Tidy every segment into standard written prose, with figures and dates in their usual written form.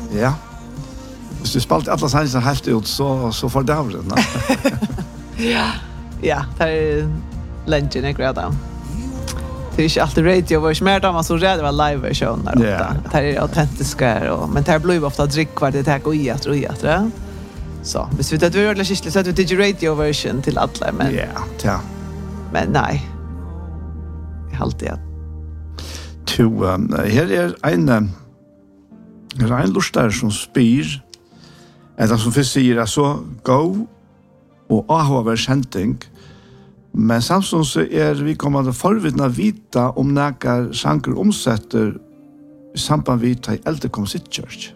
Ja. Hvis du spalt alla sannsyn helt ut, så får det av den. Ja, det länge jag grada. Det är inte alltid radio var mer då man så rädd var live versioner ofta. Det är autentiska och men det blir ofta drickvar det här går i att. Så, hvis vi tar det ordentligt kistligt så att vi tycker radio version till alla men. Ja. Men nej. Jag alltid att her en lustar som spyr eller som først sier så go og avhåver kjenting men samtidig så vi kommande forvidna vita om näkar sanger omsetter i samband vita i eldre kom sitt church.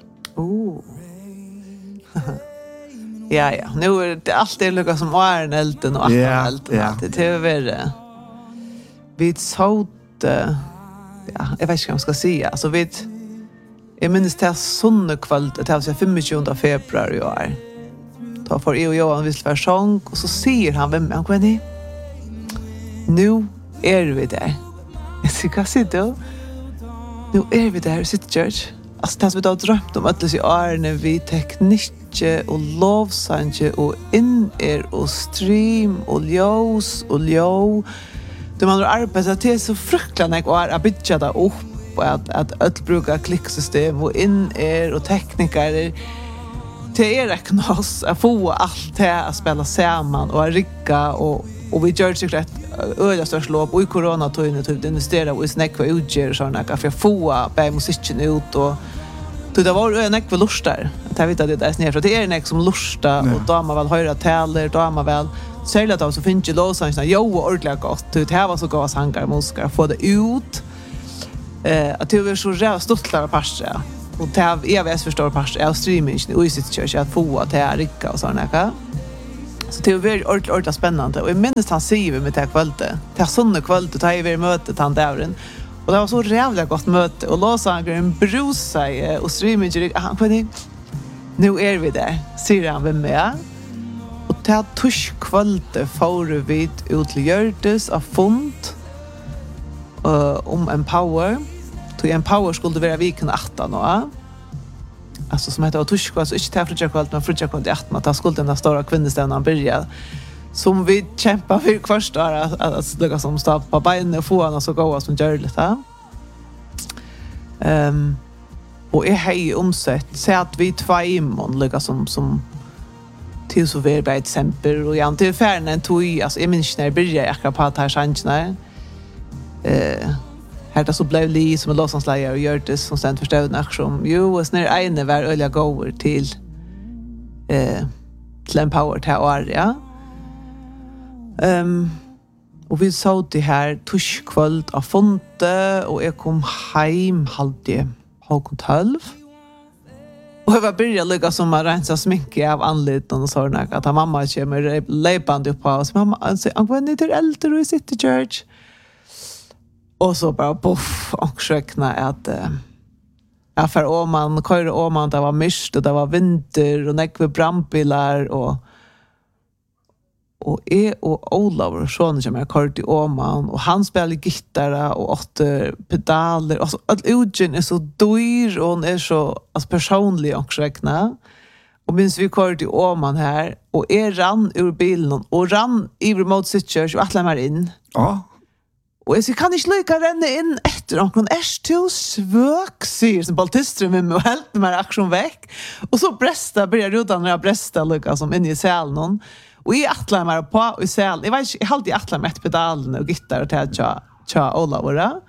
Ja. Nu är det alltid lukka som är en elden och elden. Det är väl vi såg ja, jag vet inte vad man ska säga. Alltså jag minns det här sonnekvällt, det här 25 februari i år. Då får jag och Johan visst vara sång och så säger han vem han kommer ni. Nu är vi där. Jag säger, vad säger du? Nu är vi där i City Church. Alltså det som vi då drömt om att i årene vi teknikk och lovsanje och in-er och stream och ljus och ljå. Det man har arbetat till så fruktansvärt och att bygga det upp och att bruka klicksystem och in-er och tekniker. Det är räknas att få allt det att spela samman och att rigga och vi gör sig rätt öliga störst lov och i coronatiden typ investera och snäcka utger såna för att få på musiken ut och det var en ekve lustar. Jag vet att det är snärt för det är en ek som lustar och då man väl höra taler då man väl särskilt då så finns ju låtsasna och ordentligt gott. Det här var så goda sankar muskar få det ut. Att det är så rätt stoltare pastor. Och det här EVS förstår pastor är streaming i sitt kyrka att få det här rika och såna här. Så det är väldigt ordentligt spännande och jag minns han säger med det här kvället. Det här sånna kvället tar vi mötet han där. Och det var så jävla gott möte och låtsangaren brusar och streaming han kunde nu är vi där. Säger han vem med. Och det här torskvället får vi ut till Gjördes av fond om Empower. Så Empower skulle vara viken 18 nå. Alltså som heter torskvället, så inte till frutjakvället, men frutjakvället i 18. Att det skulle den där stora kvinnestävnan börja. Som vi kämpar för först år att lägga som stav på benen och få honom så goda som gör lite. Och jag har omsett så att vi två imon lägga som till så vi är exempel och jag till färden en tog alltså jag minns när jag började akkurat på att här chanserna här det så blev li som en låtsanslägare och gör det som ständigt förstående aktion jo och när ene var öliga goer till Empower till år ja. Och vi såg det här torskvällt av fonte och jag kom hem halv 12. Och jag var började ligga som att rensa sminke av anliten och sådana att mamma kommer löpande upp och så mamma säger jag var inte äldre och i City Church. Och så bara puff och skökna att jag för Åman, köra Åman, det var mist och det var vinter och nekve brandbilar och jag och Olav sån som jag kört i Åman och han spelar gitarr och åtta pedaler och så att utgen är så dyr och hon är så alltså personlig och räkna och minns vi kört i Åman här och rann ur bilen och rann i remote switchers och alla in. Ja. Och jag kan inte lika ränna in efter någon till svök säger som baltistrum med mig och helt med aktion väck och så brästa börjar rutan när jag brästa lika som in i salen och i attlar mig på i salen jag vet jag hade attlar med pedalen och gitarr och till tja Olavora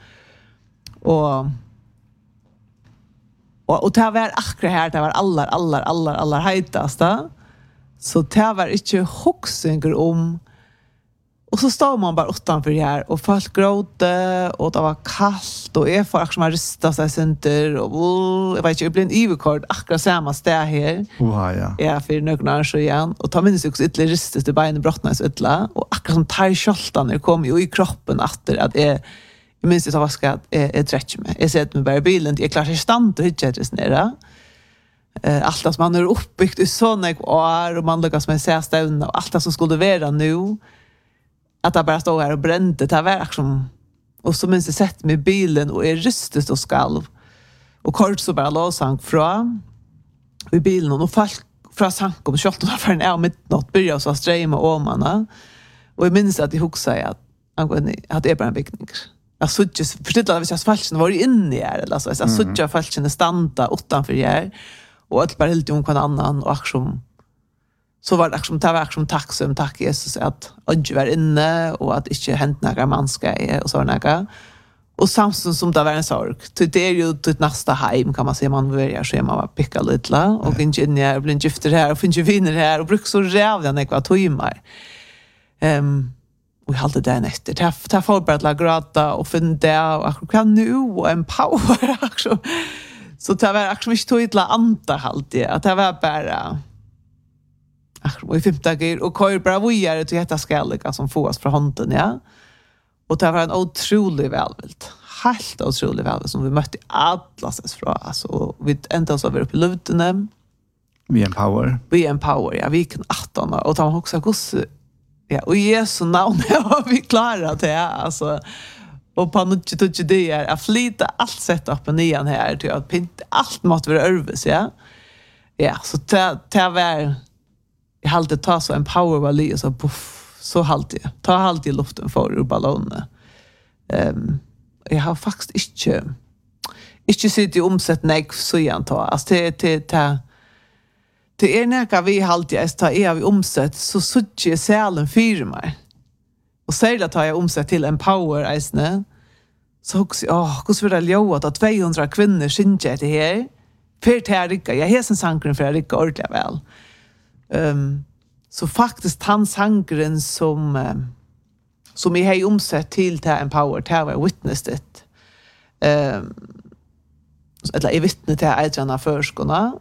och det var akkurat här det var alla hejtaste så det var inte hoxingar om och så står man bara utanför här och folk gråter och det var kallt och jag får akkurat rista sig center och jag vet inte, jag blir en ivekord akkurat samma steg här. Ja. Ja, för några år så igen. Och ta minns också ytterligare ristet i beinen brottnas ytterligare. Och akkurat som tarskjoltarna kom ju i kroppen efter att jag minns det att jag träcker mig. Jag ser att mig bara i bilen, jag klarar sig stand och hittar det nere. Allt som man är uppbyggt i sådana år och man lyckas med sig stävna och allt som skulle vara nu. Att jag bara stod här och brände, det var liksom och så minns jag sett mig i bilen och är rystet och skalv och kort så bara låsang från i bilen och folk från Sankom kört och för en är midnatt börjar så ströma åmarna och jag minns att jag huxade att att det är bara en bygning. Jag såg just förstått att jag falschen var inne i eller så jag såg jag falschen stanta utanför här och att bara helt någon annan och action så var det action tacksam tack Jesus att jag var inne och att inte hänt några manska och så några och samtidigt som det var en sorg det är ju till nästa hem kan man säga man börjar så man var picka lite och inte in jag blir gifter här och finns ju viner här och bruk så rävla när jag timmar och halt det där efter ta folk bara att gråta och finna och kan nu och en power action så det var action inte tog illa anta halt det att det var bara och i 5 dagar och kör bara vidare till detta skälliga som får oss från handen ja och det var en otrolig välvilt helt otrolig välvilt som vi mötte atlases från alltså vi ända så över upp i luften vi empower ja vi kan 18 och ta också hos ja och Jesu namn har vi klarat det alltså och på något sätt det är att flyta allt sätt upp och nian här till att pynta allt måste vara örves ja så ta var jag hade ta så en power var så puff så halt jag ta halt i luften för ur ballonen jag har faktiskt inte sitt i omsättning så jag tar alltså det är näka vi halt jag ta är vi omsätt så sucke sälen för mig och säger att jag omsätt till en power isne så också hur ska det låta att 200 kvinnor synge det här för Terika jag har sen sankren för Terika ordentligt väl så faktiskt han sankren som jag har omsett till empower till var witness det eller jag vittne till äldrarna förskorna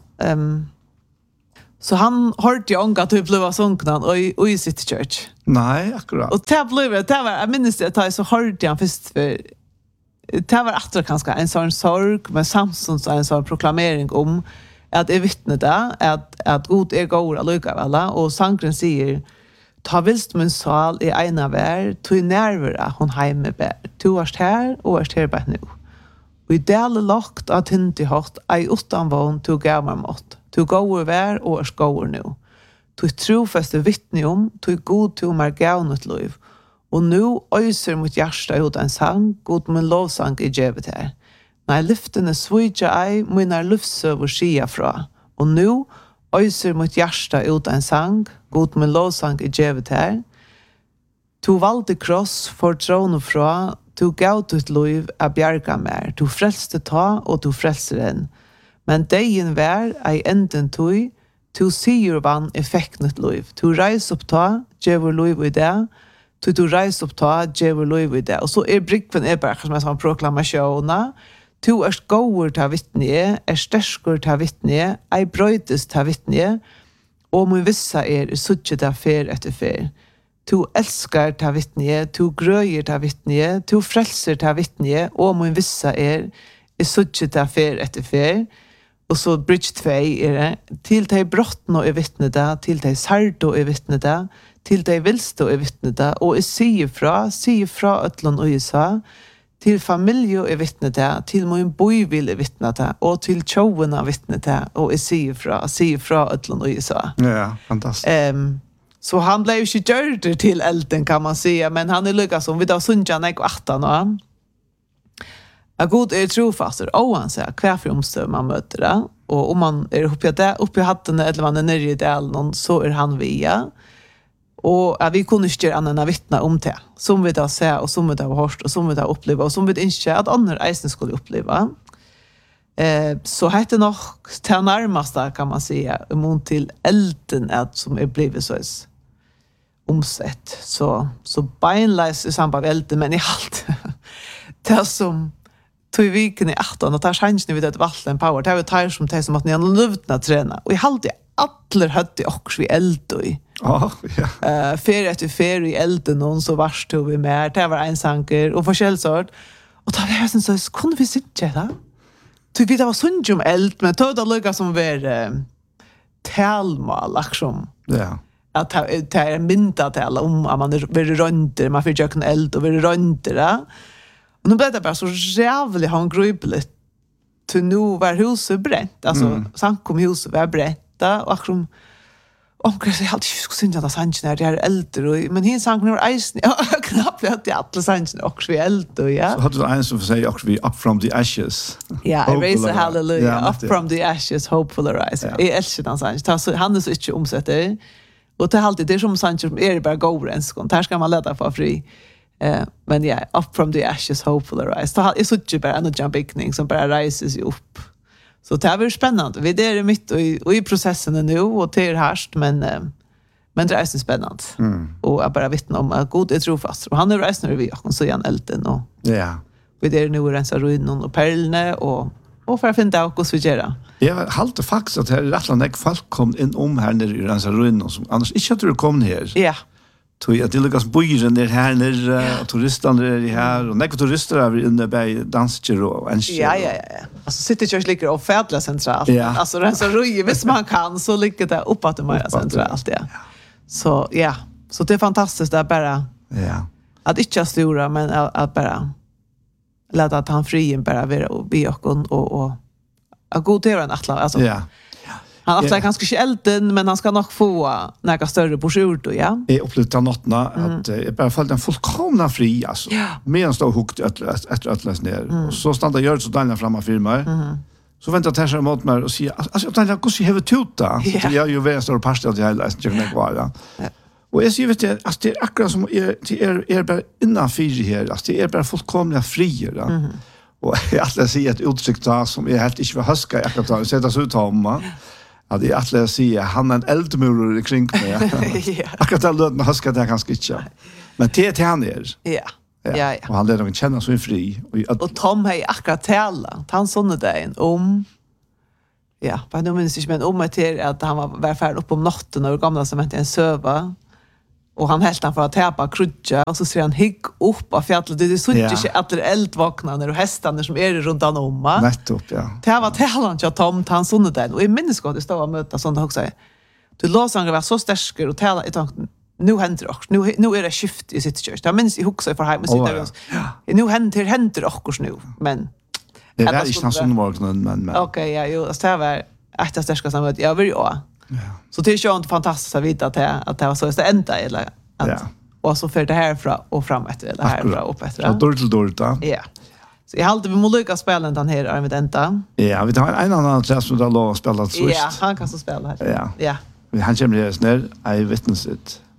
så han hörde ju ångat typ blev sångknan och i City Church. Nej, akkurat. Och det var jag minns det att så hörde han först för det var att kanske en sån sorg men samtidigt så en sån proklamering om att är vittnet att god är god att lycka alla och sankren säger ta vilst min sal i ena vär till närvara hon hemme bär du är här och är här bara nu och i del lagt att inte haft ei utan vån till gammal mått till går vär och är går nu till trofäste vittne om till god till margaunet liv och nu öser mot hjärsta ut en sang god med lovsang i djevet här när lyften är svåja ei mina lufsöver skia fra och nu öser mot hjärsta ut en sang god med lovsang i djevet här to valde kross for tron fra to gav ut liv a bjarga mer to frälste ta och to frälseren men dagen vær ei enden tui to sier vann effektnet liv to reis upp ta djever liv i det to reis upp ta djever liv i det og så brikven bare som en sånn proklamasjoner to gåur ta vittne sterskor ta vittne ei brøytes ta vittne og mun vissa suttje ta fer etter fer to elskar ta vittne to grøyer ta vittne to frelser ta vittne og mun vissa suttje ta fer etter fer och så bridge 2 det till de brottna och vittneda till de sardo och vittneda till de vilsto och vittneda och säger fra ötlon och USA till familj och vittneda till min boy vill vittneda och till tjovna vittneda och säger fra ötlon och USA ja fantastiskt så han blev ju gjord till elden kan man säga men han lyckas som vi då sunjan och 18 år ja, god trofast och han säger kvar för omstör man möter det och om man uppe i hatten eller man nere i delen så han via och vi kunde inte göra annan vittna om det som vi då ser och som vi då har hört och som vi då uppleva och som vi inte att andra eisen skulle uppleva så heter nog till närmaste kan man säga mot till elden att som blivit så omsett så beinleis i samband med elden men i allt det som tog viken i 18 och tar chansen vid ett vatten power det var tar som att ni har luvna träna och i halde alla hade också vi eld i ferie till ferie i elden någon så vars tog vi med det var en sanker och förskällsort och då var det så kunde vi sitta där tog vi det var sånt om eld men tog det lugga som var talmal liksom ja att det är mynta till om att man vill rönta man får göra eld och vill rönta det. Och nu blev det bara så jävligt handgripligt till nu var huset bränt. Alltså, samkomhuset var bränt. Och akkurat omkring sig alltid skulle synda att sanchen är det äldre men hin sang nu isen knappt att det alla sanchen också vi äldre ja. Så hade du en som säger också vi up from the ashes. Ja, I raise a hallelujah up from the ashes hopeful arise. I älskar den sanchen. Han är så inte omsätter. Och det är alltid det som sanchen är bara gårens kon. Här ska man leda för fri. Men ja, up from the ashes hopeful arise. Så är så inte bara en jumping som bara rises ju upp. Så det är spännande. Vi är mitt och i processen nu och det är härst men det är spännande. Och jag bara vittnar om att Gud är trofast. Och han är reist när vi och så är han elden och ja. Vi är nu rensa ruinen och perlene och för att finna ut hur vi gör. Jag halte faktiskt att det är rätt att folk kom in här nere i rensa ruinen som annars inte hade kommit här. Ja. Tror att det lyckas bojren är här nere, turisterna är här och några turister är inne på danser och en ja. Alltså sitter körs ligger och färdla centralt. Ja. Alltså rensa ruin hvis man kan så ligger det uppåt det mer centralt ja. Så ja, så det är fantastiskt där bara. Ja. Att inte stora men att bara låta att han frien bara vara och be och att gå till en attla alltså. Ja. Han har ganska skälten men han ska nog få några större portioner då ja. Jag upplevde nattna att jag bara följde en fullkomna fri alltså. Medan stod hukt ett ner och så stannade jag så där framme för mig. Så väntar jag sig mot mig och säger alltså jag hur ska jag tuta? Så jag ju väl står pastel till hela jag kan kvar. Och jag säger vet jag att det är akkurat som är bara innanför här alltså det är bara fullkomna fri då. Och jag säger ett uttryck då som är helt inte för höska jag kan ta sätta så ut om att det är att säga han är en eldmur kring mig. Akkurat det lödna höska det kanske inte. Men det är han är. Ja. Och han leder mig känna så fri. Och Tom har akkurat tala. Han sånne dagen om ja, vad nu minns jag men om att han var färdig upp om natten och gamla som inte en söva. Och han helt han för att täpa krutja och så ser han higg upp av fjället. Det är så inte att det är eldvaknande och hästarna som är runt om. Nettopp, ja. Det var talant jag Tom han sånne dagen. Och i minnesgård det stod och möta sånt också. Du låsanger var så stärker och tala i tanken. Nu händer det också. Nu är det skift i sitt kyrk. Jag minns i huxa för hem. Nu händer det också nu. Men det är inte någon sån morgon men okej, ja, jo, det var ett stärska som jag vill ju. Så det är ju inte fantastiskt att veta att det var så det ända eller att och så för det här från och framåt eller här från upp efter. Så dåligt till dåligt då. Ja. Så jag hade vi måste spela den här är med ända. Ja, vi tar en annan klass som då lov att spela det först. Ja, han kan så spela här. Ja. Han kommer ner I witness it.